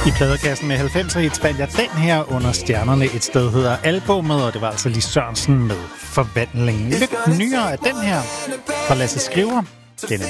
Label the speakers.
Speaker 1: I pladekassen med 90'er hits fandt jeg den her under stjernerne. Et sted hedder albummet, og det var altså Lis Sørensen med Forvandlingen. Lidt nyere af den her fra Lasse Skriver. Den er